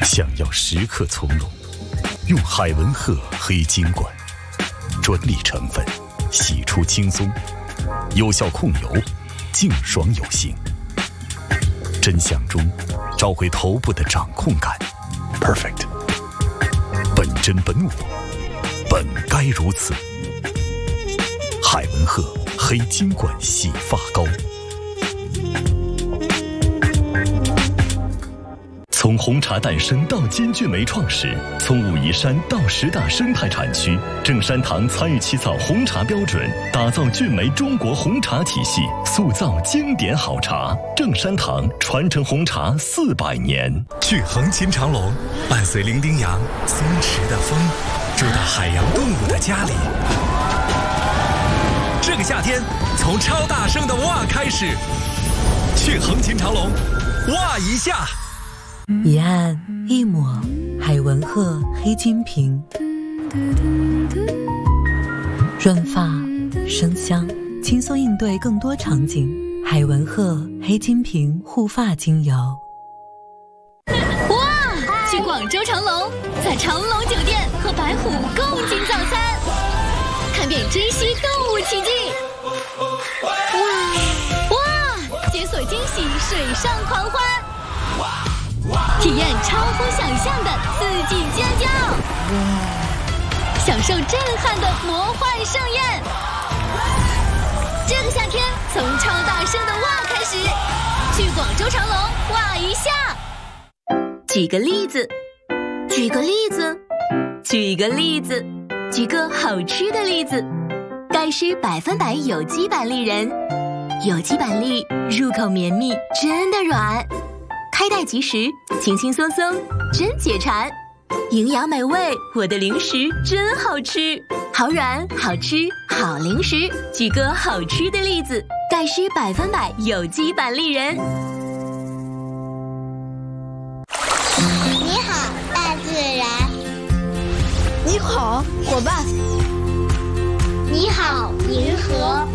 想要时刻从容，用海文赫黑金管，专利成分，洗出轻松，有效控油，净爽有型。真相中找回头部的掌控感 ，perfect。本真本我，本该如此。海文赫黑金管洗发膏。从红茶诞生到金骏眉创始，从武夷山到10大生态产区，正山堂参与起草红茶标准，打造骏眉中国红茶体系，塑造经典好茶。正山堂传承红茶400年。 去横琴长隆，伴随伶仃洋松弛的风，住到海洋动物的家里。这个夏天，从超大声的哇开始，去横琴长隆，哇一下。 一按一抹，海文赫黑金瓶，润发生香，轻松应对更多场景。海文赫黑金瓶护发精油。 哇！去广州长隆，在长隆酒店和白虎共进早餐，看遍珍稀动物奇迹。哇！解锁惊喜水上狂欢。体验超乎想象的刺激尖叫，享受震撼的魔幻盛宴。这个夏天，从超大声的哇开始，去广州长隆哇一下。举个例子，举个例子，举个例子，举个好吃的例子。盖诗100%有机板栗仁，有机板栗入口绵密，真的软。开袋即食，轻轻松松，真解馋。营养美味，我的零食真好吃，好软好吃好零食。举个好吃的例子，盖诗100%有机板栗仁。 你好，大自然。 你好，伙伴。 你好，银河。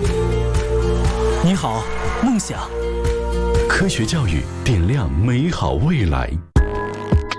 你好，梦想。 科学教育点亮美好未来。